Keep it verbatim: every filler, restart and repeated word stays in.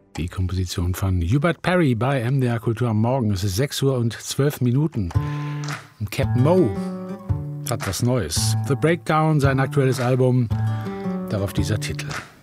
Die Komposition von Hubert Parry bei M D R Kultur am Morgen. Es ist sechs Uhr und zwölf Minuten. Und Captain Mo hat was Neues. The Breakdown, sein aktuelles Album. Darauf dieser Titel.